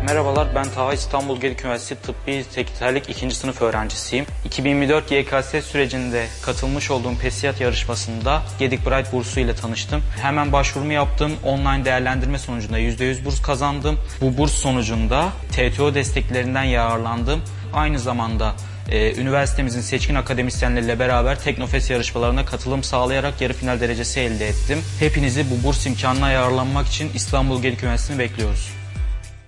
Merhabalar, ben Taha, İstanbul Gedik Üniversitesi Tıbbi Sekreterlik 2. sınıf öğrencisiyim. 2024 YKS sürecinde katılmış olduğum PESİAD yarışmasında Gedik Bright bursu ile tanıştım. Hemen başvurumu yaptım. Online değerlendirme sonucunda %100 burs kazandım. Bu burs sonucunda TTO desteklerinden yararlandım. Aynı zamanda üniversitemizin seçkin akademisyenleriyle beraber Teknofest yarışmalarına katılım sağlayarak yarı final derecesi elde ettim. Hepinizi bu burs imkanına yararlanmak için İstanbul Gedik Üniversitesi'ni bekliyoruz.